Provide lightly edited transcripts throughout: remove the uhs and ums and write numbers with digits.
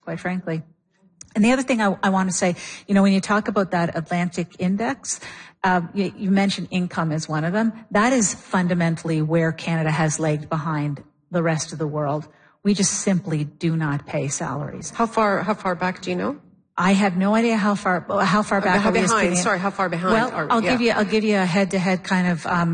quite frankly. And the other thing I want to say, when you talk about that Atlantic Index, you mentioned income as one of them. That is fundamentally where Canada has lagged behind the rest of the world. We just simply do not pay salaries. How far back do you know? I have no idea how far back. How far behind? Well, I'll give you a head-to-head kind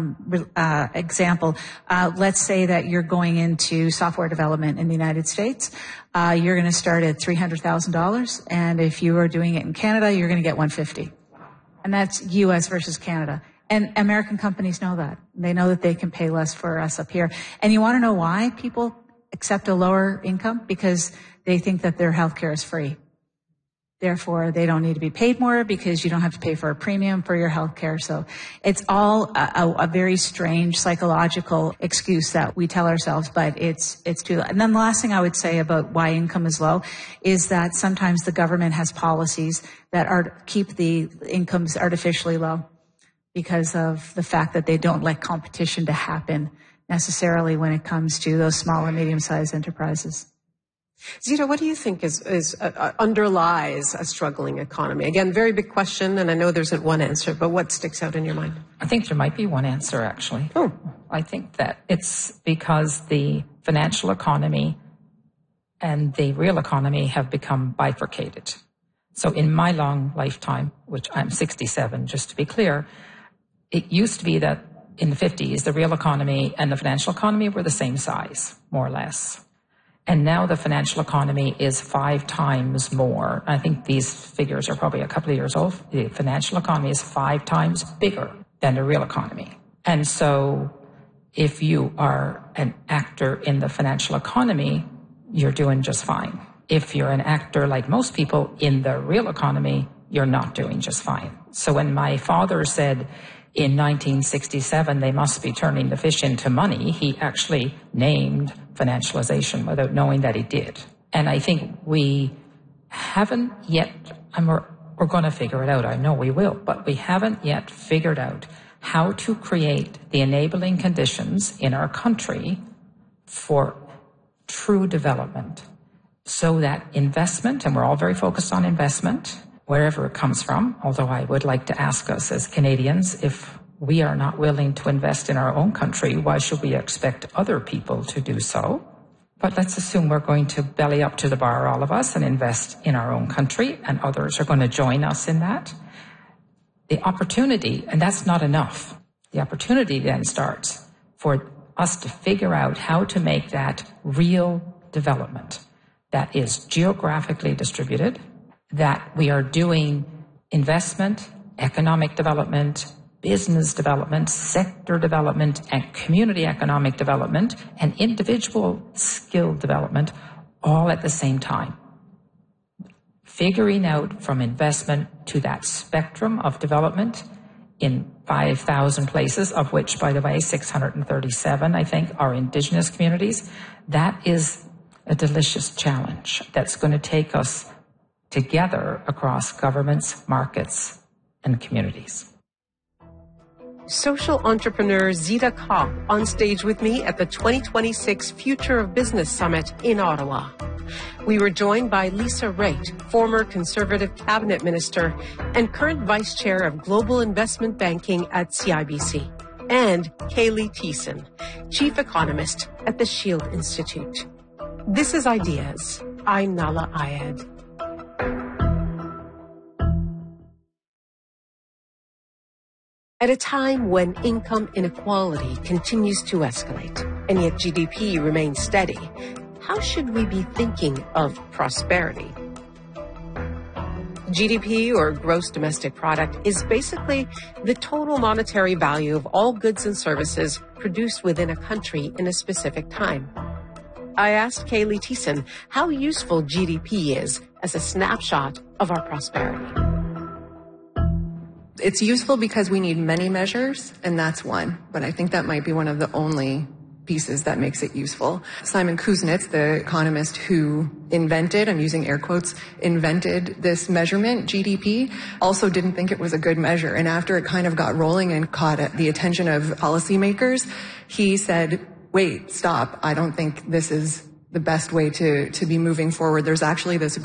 of example. Let's say that you're going into software development in the United States. You're going to start at $300,000, and if you are doing it in Canada, you're going to get $150,000, and that's U.S. versus Canada. And American companies know that. They know that they can pay less for us up here. And you want to know why people accept a lower income? Because they think that their healthcare is free. Therefore, they don't need to be paid more because you don't have to pay for a premium for your health care. So it's all a very strange psychological excuse that we tell ourselves, but it's true. And then the last thing I would say about why income is low is that sometimes the government has policies that keep the incomes artificially low because of the fact that they don't like competition to happen necessarily when it comes to those small and medium-sized enterprises. Zita, what do you think underlies a struggling economy? Again, very big question, and I know there isn't one answer, but what sticks out in your mind? I think there might be one answer, actually. Oh. I think that it's because the financial economy and the real economy have become bifurcated. So in my long lifetime, which I'm 67, just to be clear, it used to be that in the 50s, the real economy and the financial economy were the same size, more or less. And now the financial economy is 5 times more. I think these figures are probably a couple of years old. The financial economy is 5 times bigger than the real economy. And so if you are an actor in the financial economy, you're doing just fine. If you're an actor like most people in the real economy, you're not doing just fine. So when my father said in 1967 they must be turning the fish into money, he actually named financialization without knowing that he did. And I think we haven't yet, and we're going to figure it out, I know we will, but we haven't yet figured out how to create the enabling conditions in our country for true development so that investment, and we're all very focused on investment, wherever it comes from, although I would like to ask us as Canadians, if we are not willing to invest in our own country, why should we expect other people to do so? But let's assume we're going to belly up to the bar, all of us, and invest in our own country, and others are going to join us in that. The opportunity, and that's not enough, the opportunity then starts for us to figure out how to make that real development that is geographically distributed, that we are doing investment, economic development, business development, sector development, and community economic development, and individual skill development all at the same time. Figuring out from investment to that spectrum of development in 5,000 places, of which, by the way, 637, I think, are Indigenous communities. That is a delicious challenge that's going to take us together across governments, markets, and communities. Social entrepreneur Zita Kopp on stage with me at the 2026 Future of Business Summit in Ottawa. We were joined by Lisa Raitt, former Conservative Cabinet Minister and current Vice Chair of Global Investment Banking at CIBC, and Kaylee Thiessen, Chief Economist at the Shield Institute. This is Ideas. I'm Nala Ayed. At a time when income inequality continues to escalate, and yet GDP remains steady, how should we be thinking of prosperity? GDP, or gross domestic product, is basically the total monetary value of all goods and services produced within a country in a specific time. I asked Kaylee Thiessen how useful GDP is as a snapshot of our prosperity. It's useful because we need many measures, and that's one. But I think that might be one of the only pieces that makes it useful. Simon Kuznets, the economist who invented, I'm using air quotes, invented this measurement, GDP, also didn't think it was a good measure. And after it kind of got rolling and caught the attention of policymakers, he said, wait, stop. I don't think this is the best way to be moving forward. There's actually this